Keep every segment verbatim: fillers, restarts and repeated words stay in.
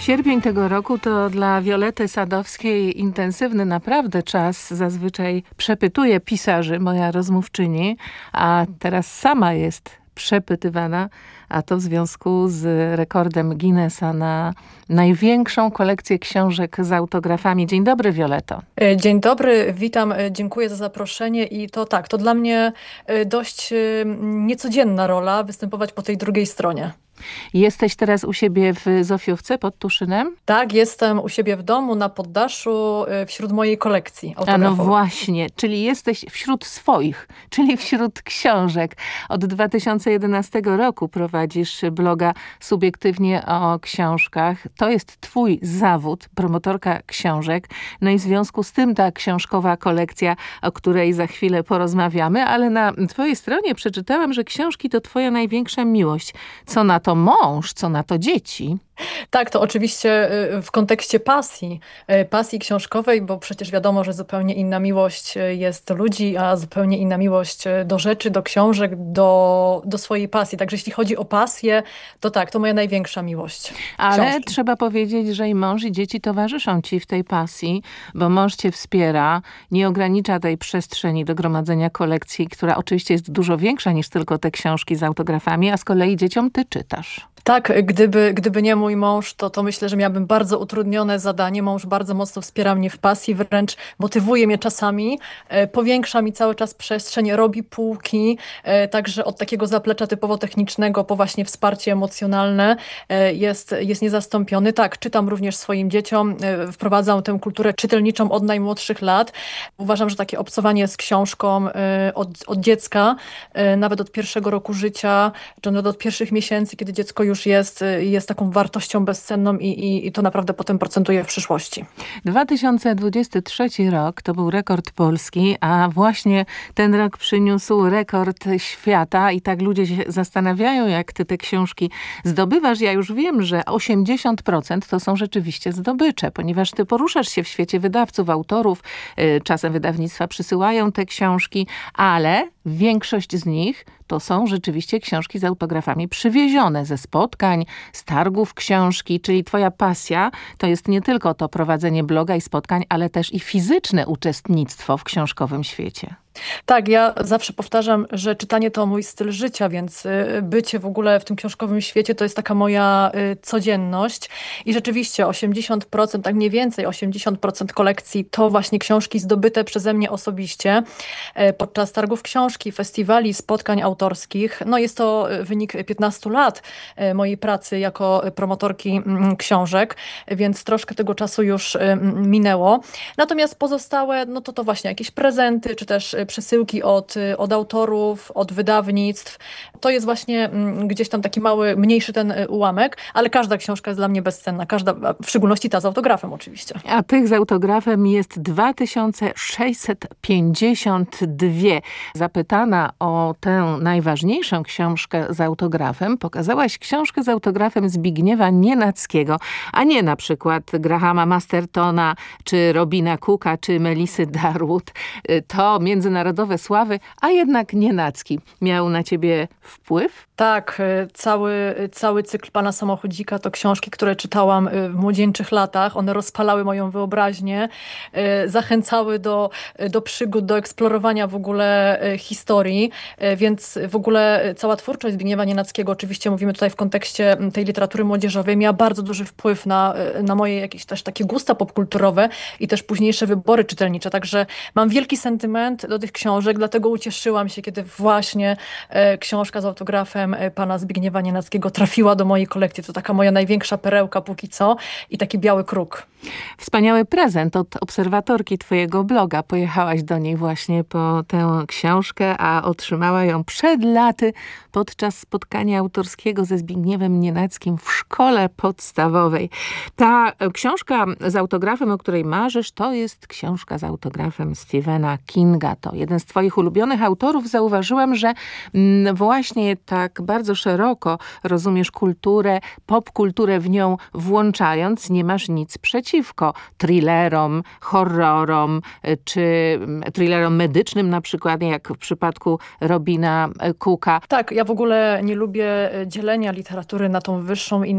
Sierpień tego roku to dla Violety Sadowskiej intensywny naprawdę czas. Zazwyczaj przepytuje pisarzy, moja rozmówczyni, a teraz sama jest przepytywana, a to w związku z rekordem Guinnessa na największą kolekcję książek z autografami. Dzień dobry, Violeto. Dzień dobry, witam, dziękuję za zaproszenie i to tak, to dla mnie dość niecodzienna rola występować po tej drugiej stronie. Jesteś teraz u siebie w Zofiówce pod Tuszynem? Tak, jestem u siebie w domu, na poddaszu, wśród mojej kolekcji autografowej. A no właśnie, czyli jesteś wśród swoich, czyli wśród książek. Od dwa tysiące jedenastego roku prowadzisz bloga Subiektywnie o książkach. To jest twój zawód, promotorka książek. No i w związku z tym ta książkowa kolekcja, o której za chwilę porozmawiamy, ale na twojej stronie przeczytałam, że książki to twoja największa miłość. Co na to mąż, co na to dzieci? Tak, to oczywiście w kontekście pasji, pasji książkowej, bo przecież wiadomo, że zupełnie inna miłość jest do ludzi, a zupełnie inna miłość do rzeczy, do książek, do, do swojej pasji. Także jeśli chodzi o pasję, to tak, to moja największa miłość. Ale książki. Trzeba powiedzieć, że i mąż, i dzieci towarzyszą ci w tej pasji, bo mąż cię wspiera, nie ogranicza tej przestrzeni do gromadzenia kolekcji, która oczywiście jest dużo większa niż tylko te książki z autografami, a z kolei dzieciom ty czytasz. Tak, gdyby, gdyby nie mój mąż, to, to myślę, że miałabym bardzo utrudnione zadanie. Mąż bardzo mocno wspiera mnie w pasji, wręcz motywuje mnie czasami, e, powiększa mi cały czas przestrzeń, robi półki, e, także od takiego zaplecza typowo technicznego po właśnie wsparcie emocjonalne e, jest, jest niezastąpiony. Tak, czytam również swoim dzieciom, e, wprowadzam tę kulturę czytelniczą od najmłodszych lat. Uważam, że takie obcowanie z książką e, od, od dziecka, e, nawet od pierwszego roku życia, czy nawet od pierwszych miesięcy, kiedy dziecko już już jest, jest taką wartością bezcenną i, i, i to naprawdę potem procentuje w przyszłości. dwa tysiące dwudziesty trzeci rok to był rekord Polski, a właśnie ten rok przyniósł rekord świata i tak ludzie się zastanawiają, jak ty te książki zdobywasz. Ja już wiem, że osiemdziesiąt procent to są rzeczywiście zdobycze, ponieważ ty poruszasz się w świecie wydawców, autorów, czasem wydawnictwa przysyłają te książki, ale większość z nich to są rzeczywiście książki z autografami przywiezione ze spotkań, z targów książki, czyli twoja pasja to jest nie tylko to prowadzenie bloga i spotkań, ale też i fizyczne uczestnictwo w książkowym świecie. Tak, ja zawsze powtarzam, że czytanie to mój styl życia, więc bycie w ogóle w tym książkowym świecie to jest taka moja codzienność i rzeczywiście osiemdziesiąt procent, tak mniej więcej osiemdziesiąt procent kolekcji to właśnie książki zdobyte przeze mnie osobiście podczas targów książki, festiwali, spotkań autorskich. No jest to wynik piętnastu lat mojej pracy jako promotorki książek, więc troszkę tego czasu już minęło. Natomiast pozostałe, no to to właśnie jakieś prezenty, czy też przesyłki od, od autorów, od wydawnictw. To jest właśnie gdzieś tam taki mały, mniejszy ten ułamek, ale każda książka jest dla mnie bezcenna. Każda, w szczególności ta z autografem oczywiście. A tych z autografem jest dwa tysiące sześćset pięćdziesiąt dwa. Zapytana o tę najważniejszą książkę z autografem, pokazałaś książkę z autografem Zbigniewa Nienackiego, a nie na przykład Grahama Mastertona, czy Robina Cooka, czy Melisy Darwood. To międzynarodowe sławy, a jednak Nienacki miał na ciebie wpływ? Tak, cały, cały cykl Pana Samochodzika to książki, które czytałam w młodzieńczych latach. One rozpalały moją wyobraźnię, zachęcały do, do przygód, do eksplorowania w ogóle historii, więc w ogóle cała twórczość Zbigniewa Nienackiego, oczywiście mówimy tutaj w kontekście tej literatury młodzieżowej, miała bardzo duży wpływ na, na moje jakieś też takie gusta popkulturowe i też późniejsze wybory czytelnicze. Także mam wielki sentyment do tych książek, dlatego ucieszyłam się, kiedy właśnie e, książka z autografem e, pana Zbigniewa Nienackiego trafiła do mojej kolekcji. To taka moja największa perełka póki co i taki biały kruk. Wspaniały prezent od obserwatorki twojego bloga. Pojechałaś do niej właśnie po tę książkę, a otrzymała ją przed laty podczas spotkania autorskiego ze Zbigniewem Nienackim w szkole podstawowej. Ta książka z autografem, o której marzysz, to jest książka z autografem Stephena Kinga. To jeden z twoich ulubionych autorów. Zauważyłam, że mm, właśnie tak bardzo szeroko rozumiesz kulturę, popkulturę w nią włączając, nie masz nic przeciwko thrillerom, horrorom, czy thrillerom medycznym na przykład, jak w przypadku Robina Cooka. Tak, ja w ogóle nie lubię dzielenia literatury na tą wyższą i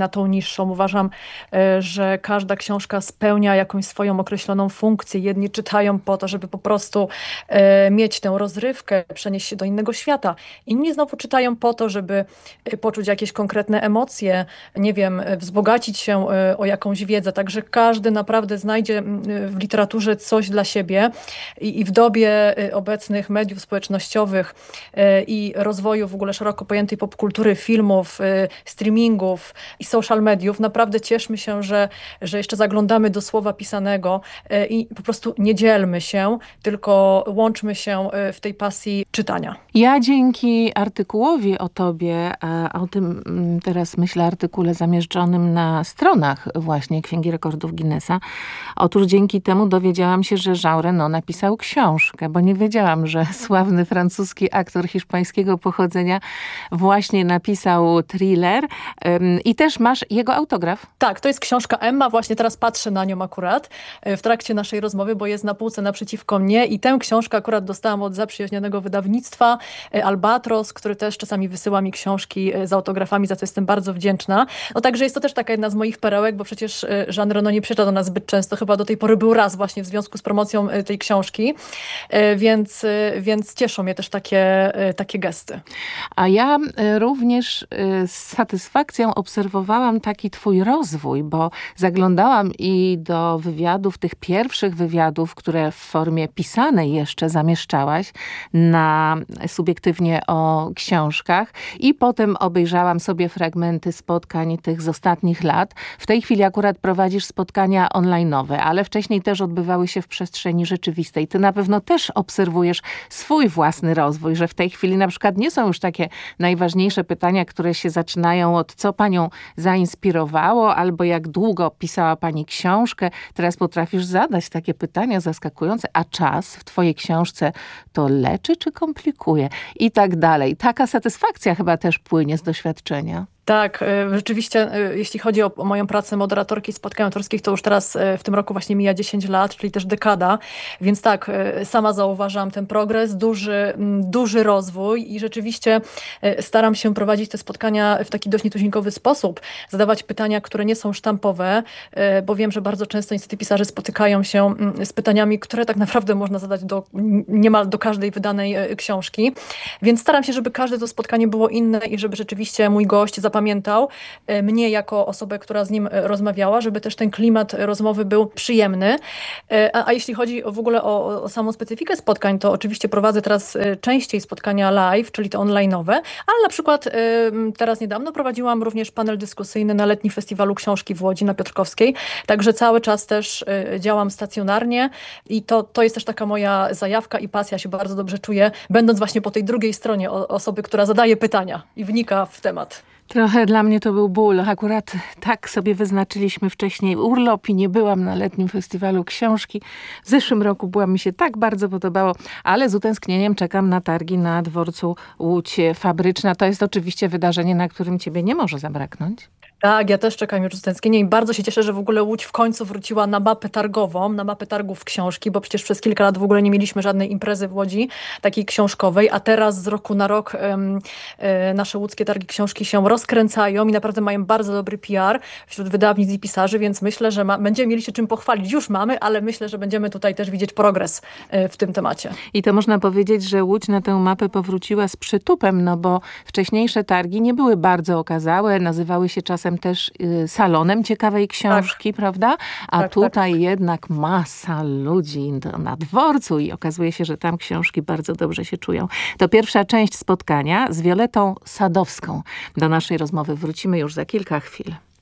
na tą niższą. Uważam, że każda książka spełnia jakąś swoją określoną funkcję. Jedni czytają po to, żeby po prostu mieć tę rozrywkę, przenieść się do innego świata. Inni znowu czytają po to, żeby poczuć jakieś konkretne emocje, nie wiem, wzbogacić się o jakąś wiedzę. Także każdy naprawdę znajdzie w literaturze coś dla siebie i, i w dobie obecnych mediów społecznościowych i rozwoju w ogóle szeroko pojętej popkultury, filmów, streamingów i social mediów, naprawdę cieszmy się, że, że jeszcze zaglądamy do słowa pisanego i po prostu nie dzielmy się, tylko łączmy się w tej pasji czytania. Ja dzięki artykułowi o tobie, a o tym teraz myślę artykule zamieszczonym na stronach właśnie Księgi Rekordów Guinnessa, otóż dzięki temu dowiedziałam się, że Jean Reno napisał książkę, bo nie wiedziałam, że sławny francuski aktor hiszpańskiego pochodzenia właśnie napisał thriller i też masz jego autograf. Tak, to jest książka Emma, właśnie teraz patrzę na nią akurat w trakcie naszej rozmowy, bo jest na półce naprzeciwko mnie i tę książkę akurat dostałam od zaprzyjaźnionego wydawnictwa Albatros, który też czasami wysyła mi książki z autografami, za co jestem bardzo wdzięczna. No także jest to też taka jedna z moich perełek, bo przecież Jean Reno nie przyjeżdża do nas zbyt często, chyba do tej pory był raz właśnie w związku z promocją tej książki, więc, więc cieszą mnie też takie, takie gesty. A ja również z satysfakcją obserwowałam taki twój rozwój, bo zaglądałam i do wywiadów, tych pierwszych wywiadów, które w formie pisanej jeszcze zamieszczałaś na Subiektywnie o książkach i potem obejrzałam sobie fragmenty spotkań tych z ostatnich lat. W tej chwili akurat prowadzisz spotkania online'owe, ale wcześniej też odbywały się w przestrzeni rzeczywistej. Ty na pewno też obserwujesz swój własny rozwój, że w tej chwili na przykład nie są już takie najważniejsze pytania, które się zaczynają od co panią zainspirowało, albo jak długo pisała pani książkę. Teraz potrafisz zadać takie pytania zaskakujące, a czas w twojej książce to leczy czy komplikuje? I tak dalej. Taka satysfakcja chyba też płynie z doświadczenia. Tak, rzeczywiście, jeśli chodzi o moją pracę moderatorki spotkań autorskich, to już teraz w tym roku właśnie mija dziesięć lat, czyli też dekada, więc tak, sama zauważam ten progres, duży, duży rozwój i rzeczywiście staram się prowadzić te spotkania w taki dość nietuzinkowy sposób, zadawać pytania, które nie są sztampowe, bo wiem, że bardzo często niestety pisarze spotykają się z pytaniami, które tak naprawdę można zadać do, niemal do każdej wydanej książki, więc staram się, żeby każde to spotkanie było inne i żeby rzeczywiście mój gość zapamiętał mnie jako osobę, która z nim rozmawiała, żeby też ten klimat rozmowy był przyjemny. A, a jeśli chodzi w ogóle o, o samą specyfikę spotkań, to oczywiście prowadzę teraz częściej spotkania live, czyli te online'owe, ale na przykład teraz niedawno prowadziłam również panel dyskusyjny na letnim festiwalu książki w Łodzi na Piotrkowskiej, także cały czas też działam stacjonarnie i to, to jest też taka moja zajawka i pasja, się bardzo dobrze czuję, będąc właśnie po tej drugiej stronie osoby, która zadaje pytania i wnika w temat. Trochę dla mnie to był ból. Akurat tak sobie wyznaczyliśmy wcześniej urlop i nie byłam na letnim festiwalu książki. W zeszłym roku byłam, mi się tak bardzo podobało, ale z utęsknieniem czekam na targi na dworcu Łódź Fabryczna. To jest oczywiście wydarzenie, na którym ciebie nie może zabraknąć. Tak, ja też czekam już z tęsknieniem i bardzo się cieszę, że w ogóle Łódź w końcu wróciła na mapę targową, na mapę targów książki, bo przecież przez kilka lat w ogóle nie mieliśmy żadnej imprezy w Łodzi, takiej książkowej, a teraz z roku na rok um, e, nasze łódzkie targi książki się rozkręcają i naprawdę mają bardzo dobry P R wśród wydawnictw i pisarzy, więc myślę, że ma, będziemy mieli się czym pochwalić. Już mamy, ale myślę, że będziemy tutaj też widzieć progres e, w tym temacie. I to można powiedzieć, że Łódź na tę mapę powróciła z przytupem, no bo wcześniejsze targi nie były bardzo okazałe, nazywały się czasem też y, salonem ciekawej książki, tak. Prawda? A tak, tutaj tak. jednak masa ludzi na dworcu i okazuje się, że tam książki bardzo dobrze się czują. To pierwsza część spotkania z Violetą Sadowską. Do naszej rozmowy wrócimy już za kilka chwil.